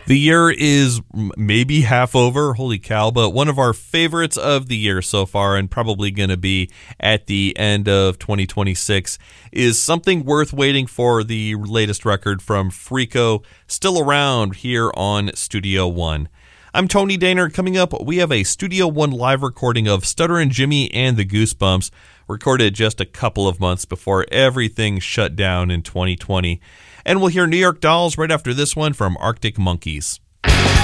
The year is maybe half over, holy cow, but one of our favorites of the year so far, and probably going to be at the end of 2026, is Something Worth Waiting For, the latest record from Freako, still around here on Studio One. I'm Tony Daner. Coming up, we have a Studio One live recording of Stutterin' Jimmy and the Goosebumps, recorded just a couple of months before everything shut down in 2020. And we'll hear New York Dolls right after this one from Arctic Monkeys.